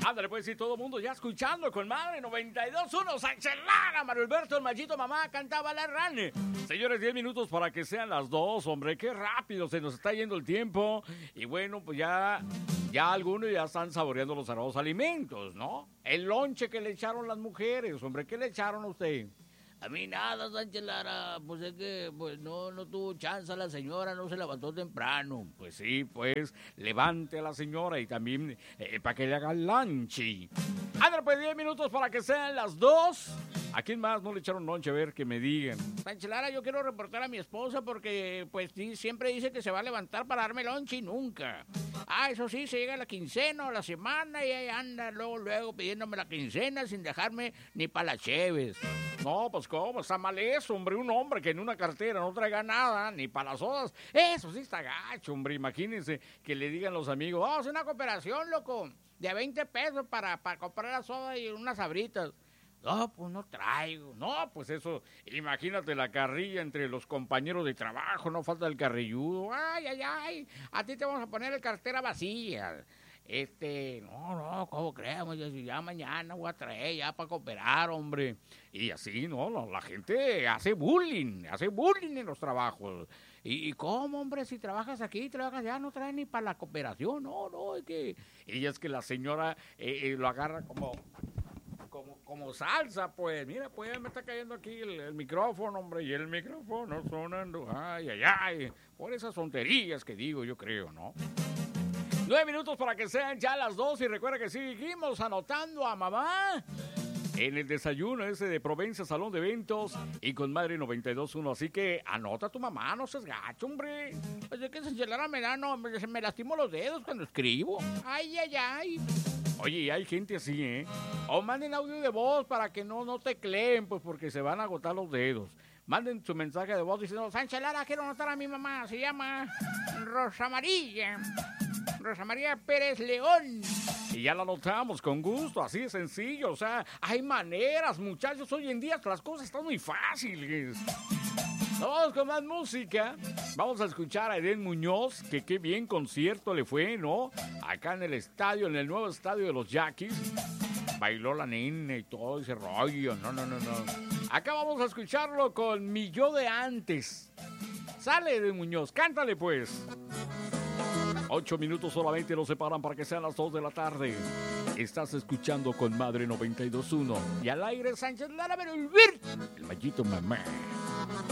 Ándale, pues sí, todo el mundo ya escuchando con Madre 92.1, Sánchez Lara, Mario Alberto, el Machito Mamá, cantaba la rana. Señores, 10 minutos para que sean las 2, hombre, qué rápido se nos está yendo el tiempo. Y bueno, pues ya algunos ya están saboreando los sagrados alimentos, ¿no? El lonche que le echaron las mujeres, hombre, ¿qué le echaron a usted? A mí nada, Sánchez Lara, pues es que pues no tuvo chance la señora, no se levantó temprano. Pues sí, pues levante a la señora y también para que le haga lunch. Ándale, pues 10 minutos para que sean las 2. ¿A quién más no le echaron lonche? A ver, que me digan. Sánchez Lara, yo quiero reportar a mi esposa porque pues sí, siempre dice que se va a levantar para darme lonche y nunca. Eso sí, se llega la quincena o la semana y ahí anda luego pidiéndome la quincena sin dejarme ni para las cheves. No, pues cómo, está mal eso, hombre, un hombre que en una cartera no traiga nada, ni para las sodas, eso sí está gacho, hombre, imagínense que le digan los amigos, vamos a una cooperación, loco, de 20 pesos para comprar la soda y unas sabritas. No, pues no traigo. No, pues eso, imagínate la carrilla entre los compañeros de trabajo, no falta el carrilludo. Ay, a ti te vamos a poner el cartera vacía. No, ¿cómo creemos? Ya mañana voy a traer ya para cooperar, hombre. Y así, no, la gente hace bullying en los trabajos. ¿Y cómo, hombre? Si trabajas aquí, trabajas allá, no traes ni para la cooperación. No, es que... Y es que la señora lo agarra como salsa, pues. Mira, pues me está cayendo aquí el micrófono, hombre, y el micrófono sonando. Ay, por esas tonterías que digo, yo creo, ¿no? 9 minutos para que sean ya las 2 y recuerda que seguimos anotando a mamá en el desayuno ese de Provencia Salón de Eventos y con Madre 92.1, así que anota a tu mamá, no seas gacho, hombre. Pues es que Sánchez Lara me lastimo los dedos cuando escribo. Ay. Oye, hay gente así, ¿eh? O manden audio de voz para que no tecleen, pues porque se van a agotar los dedos. Manden su mensaje de voz diciendo, Sánchez Lara, quiero anotar a mi mamá, se llama Rosa María Pérez León. Y ya la anotamos con gusto, así de sencillo. O sea, hay maneras, muchachos. Hoy en día las cosas están muy fáciles. Vamos con más música. Vamos a escuchar a Eden Muñoz, que qué bien concierto le fue, ¿no? Acá en el estadio, en el nuevo estadio de los Yaquis. Bailó la nena y todo ese rollo. No. Acá vamos a escucharlo con Mi Yo de Antes. Sale Eden Muñoz, cántale pues. 8 minutos solamente nos separan para que sean las 2 de la tarde. Estás escuchando con Madre 92.1. Y al aire Sánchez Lara, pero el Machito Mamá.